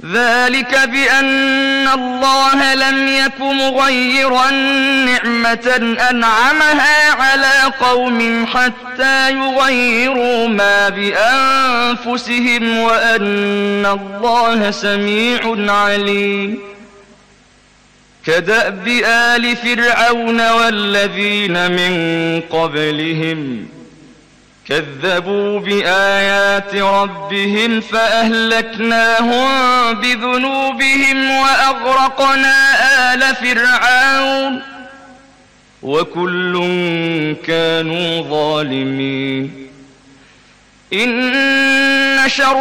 ذلك بأن الله لم يك مغيرا نعمة أنعمها على قوم حتى يغيروا ما بأنفسهم وأن الله سميع عليم. كدأب آل فرعون والذين من قبلهم كذبوا بآيات ربهم فأهلكناهم بذنوبهم وأغرقنا آل فرعون وكل كانوا ظالمين. إن شر